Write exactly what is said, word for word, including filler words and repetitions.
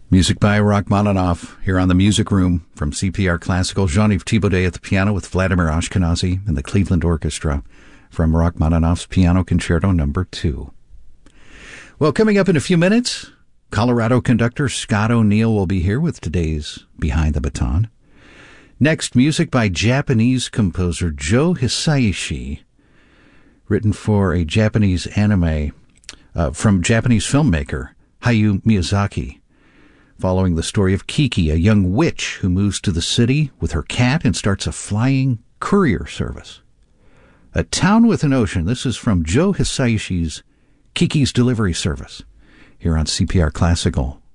Music by Rachmaninoff here on the Music Room from C P R Classical. Jean-Yves Thibaudet at the piano with Vladimir Ashkenazy and the Cleveland Orchestra from Rachmaninoff's Piano Concerto Number two. Well, coming up in a few minutes, Colorado conductor Scott O'Neill will be here with today's Behind the Baton. Next, music by Japanese composer Joe Hisaishi, written for a Japanese anime uh, from Japanese filmmaker Hayao Miyazaki, following the story of Kiki, a young witch who moves to the city with her cat and starts a flying courier service. A Town with an Ocean. This is from Joe Hisaishi's Kiki's Delivery Service here on C P R Classical.